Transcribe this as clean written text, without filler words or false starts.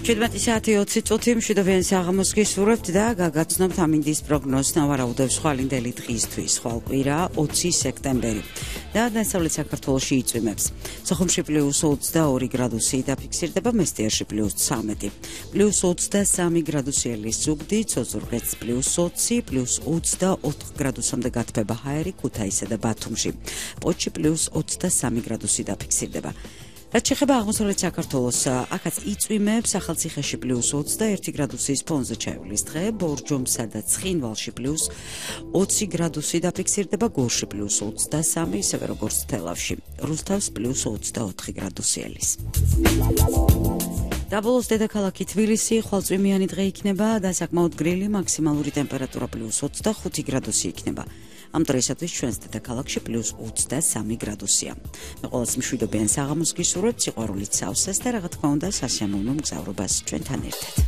17 საათი 20 წუთი მშვიდობიან საღამოს გისურვებთ და გაგაცნობთ ამინდის პროგნოზს ნავარაუდებს ხვალინდელი დღისთვის ხვალკვირა 20 სექტემბერი და დასავლეთ საქართველოში იწვიმებს. სოხუმში +22 გრადუსი დაფიქსირდება, მესტიარში +13, +23 გრადუსიელი ზუგდიდ, ცოცხლეთს +20, +24 გრადუსამდე გათბება ჰაერი, ქუთაისსა და ბათუმში. პოჩი +23 გრადუსი დაფიქსირდება. რაც შეეხება აღმოსავლეთ საქართველოს, აქაც იწვიმებს, ახალციხეში +21 გრადუსის ფონზე ჩაივლის დღე, ბორჯომსა და ცხინვალში +20 გრადუსი დაფიქსირდება, გორში +23, ისევე როგორც თელავში, რუსთავს +24 გრადუსი ელის. დაბოლოს დედაქალაქი თბილისი, ხვალწვიმიანი დღე იქნება და საკმაოდ გრილი, მაქსიმალური ტემპერატურა +25 გრადუსი იქნება. ამ დროისათვის ჩვენს დედაქალაქში +23 გრადუსია. მე ყოველს მშვიდობიან საღამოს გისურვებთ, სიყვარულით სავსეს და რა თქმა უნდა სასიამოვნო მგზავრობას ჩვენთან ერთად.